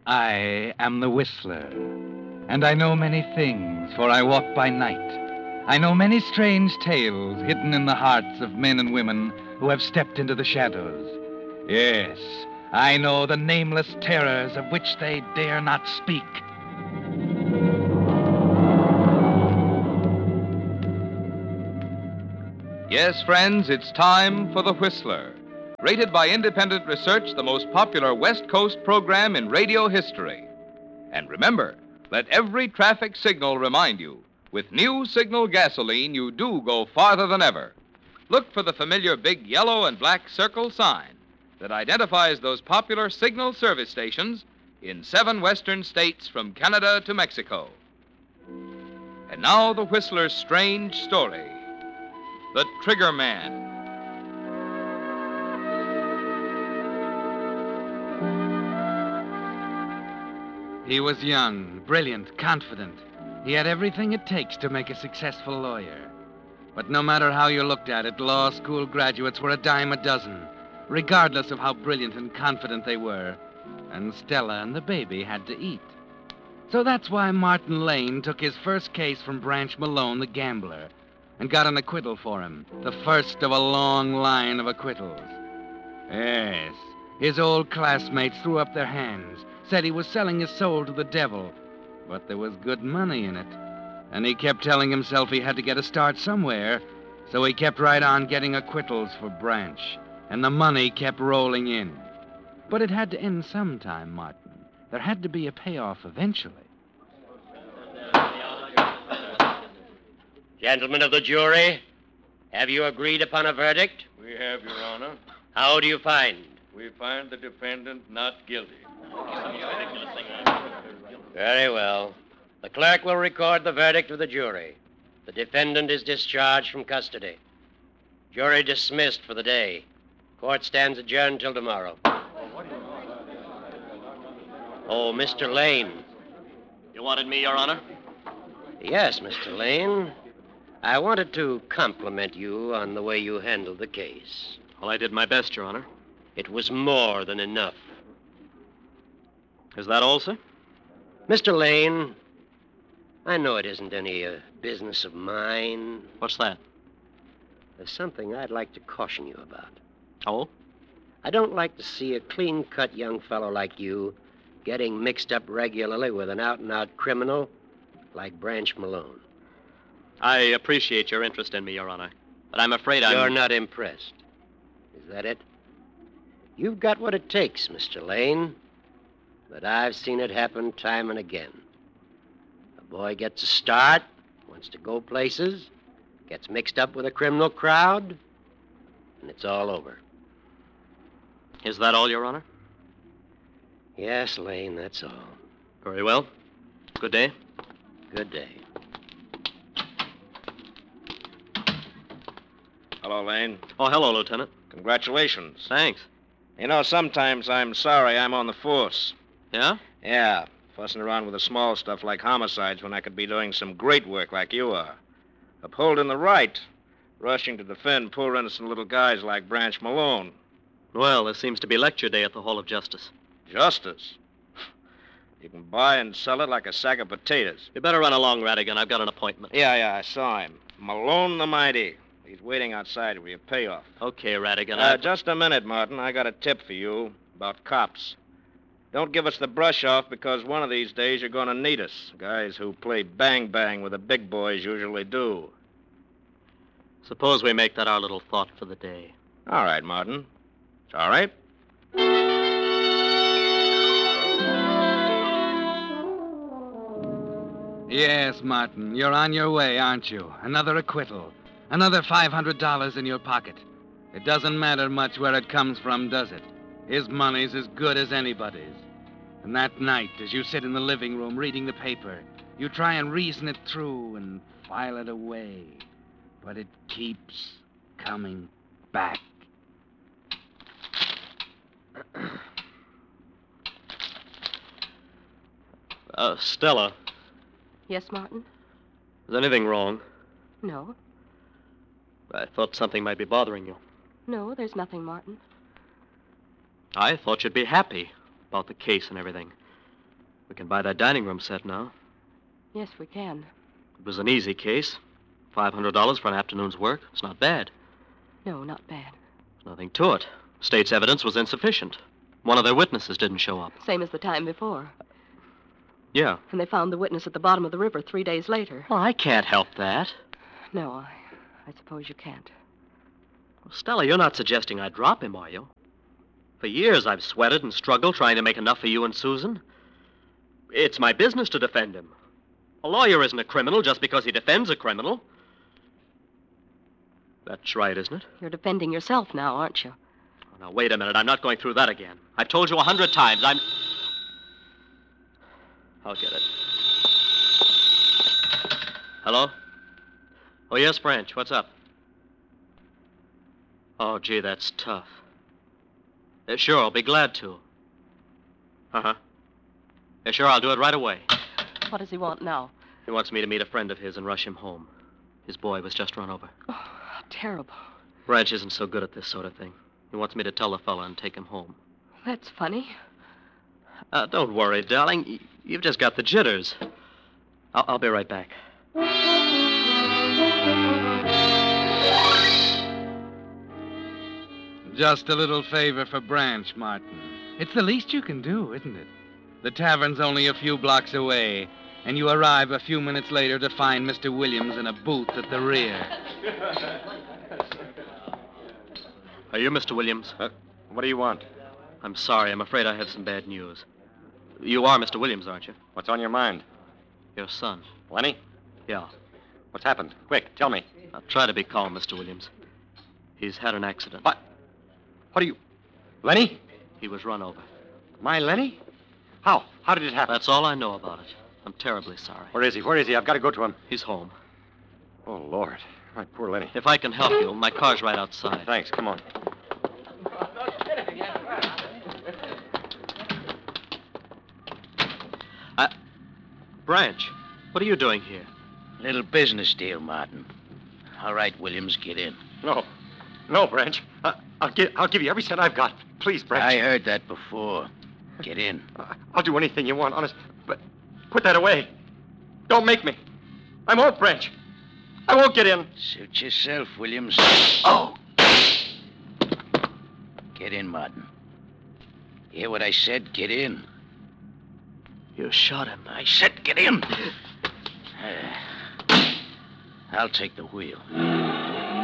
I am the Whistler, and I know many things, for I walk by night. I know many strange tales hidden in the hearts of men and women who have stepped into the shadows. Yes, I know the nameless terrors of which they dare not speak. Yes, friends, it's time for The Whistler. Rated by independent research, the most popular West Coast program in radio history. And remember, let every traffic signal remind you, with new Signal gasoline, you do go farther than ever. Look for the familiar big yellow and black circle sign that identifies those popular Signal service stations in 7 western states from Canada to Mexico. And now the Whistler's strange story, The Trigger Man. He was young, brilliant, confident. He had everything it takes to make a successful lawyer. But no matter how you looked at it, law school graduates were a dime a dozen, regardless of how brilliant and confident they were. And Stella and the baby had to eat. So that's why Martin Lane took his first case from Branch Malone, the gambler, and got an acquittal for him, the first of a long line of acquittals. Yes, his old classmates threw up their hands, said he was selling his soul to the devil, but there was good money in it. And he kept telling himself he had to get a start somewhere, so he kept right on getting acquittals for Branch, and the money kept rolling in. But it had to end sometime, Martin. There had to be a payoff eventually. Gentlemen of the jury, have you agreed upon a verdict? We have, Your Honor. How do you find? We find the defendant not guilty. Very well. The clerk will record the verdict of the jury. The defendant is discharged from custody. Jury dismissed for the day. Court stands adjourned till tomorrow. Oh, Mr. Lane. You wanted me, Your Honor? Yes, Mr. Lane. I wanted to compliment you on the way you handled the case. Well, I did my best, Your Honor. It was more than enough. Is that all, sir? Mr. Lane, I know it isn't any business of mine. What's that? There's something I'd like to caution you about. Oh? I don't like to see a clean-cut young fellow like you getting mixed up regularly with an out-and-out criminal like Branch Malone. I appreciate your interest in me, Your Honor, but I'm afraid You're not impressed. Is that it? You've got what it takes, Mr. Lane, but I've seen it happen time and again. A boy gets a start, wants to go places, gets mixed up with a criminal crowd, and it's all over. Is that all, Your Honor? Yes, Lane, that's all. Very well. Good day. Good day. Hello, Lane. Oh, hello, Lieutenant. Congratulations. Thanks. You know, sometimes I'm sorry I'm on the force. Yeah? Yeah, fussing around with the small stuff like homicides when I could be doing some great work like you are. Upholding the right, rushing to defend poor innocent little guys like Branch Malone. Well, there seems to be lecture day at the Hall of Justice. Justice? You can buy and sell it like a sack of potatoes. You better run along, Radigan. I've got an appointment. Yeah, I saw him. Malone the Mighty. He's waiting outside for your payoff. Okay, Radigan. Just a minute, Martin. I got a tip for you about cops. Don't give us the brush off because one of these days you're going to need us. Guys who play bang-bang with the big boys usually do. Suppose we make that our little thought for the day. All right, Martin. It's all right. Yes, Martin, you're on your way, aren't you? Another acquittal. Another $500 in your pocket. It doesn't matter much where it comes from, does it? His money's as good as anybody's. And that night, as you sit in the living room reading the paper, you try and reason it through and file it away. But it keeps coming back. Stella, Yes, Martin? is anything wrong? No. I thought something might be bothering you. No, there's nothing, Martin. I thought you'd be happy about the case and everything. We can buy that dining room set now. Yes, we can. It was an easy case. $500 for an afternoon's work. It's not bad. No, not bad. There's nothing to it. State's evidence was insufficient. One of their witnesses didn't show up. Same as the time before. Yeah. And they found the witness at the bottom of the river 3 days later. Well, I can't help that. No, I suppose you can't. Well, Stella, you're not suggesting I drop him, are you? For years I've sweated and struggled trying to make enough for you and Susan. It's my business to defend him. A lawyer isn't a criminal just because he defends a criminal. That's right, isn't it? You're defending yourself now, aren't you? Oh, now, wait a minute. I'm not going through that again. I've told you 100 times. I'll get it. Hello? Oh, yes, Branch. What's up? Oh, gee, that's tough. Sure, I'll be glad to. Uh-huh. Yeah, sure, I'll do it right away. What does he want now? He wants me to meet a friend of his and rush him home. His boy was just run over. Oh, how terrible. Branch isn't so good at this sort of thing. He wants me to tell the fella and take him home. That's funny. Don't worry, darling. You've just got the jitters. I'll be right back. Just a little favor for Branch, Martin. It's the least you can do, isn't it? The tavern's only a few blocks away, and you arrive a few minutes later to find Mr. Williams in a booth at the rear. Are you Mr. Williams? What do you want? I'm sorry. I'm afraid I have some bad news. You are Mr. Williams, aren't you? What's on your mind? Your son. Lenny? Yeah. What's happened? Quick, tell me. Now, try to be calm, Mr. Williams. He's had an accident. What? What are you... Lenny? He was run over. My Lenny? How? How did it happen? That's all I know about it. I'm terribly sorry. Where is he? Where is he? I've got to go to him. He's home. Oh, Lord. My poor Lenny. If I can help you, my car's right outside. Thanks. Come on. Branch, what are you doing here? Little business deal, Martin. All right, Williams, get in. No. No, Branch. I'll give you every cent I've got. Please, Branch. I heard that before. Get in. I'll do anything you want, honest. But put that away. Don't make me. I won't, Branch. I won't get in. Suit yourself, Williams. Oh! Get in, Martin. Hear what I said? Get in. You shot him. I said get in. I'll take the wheel.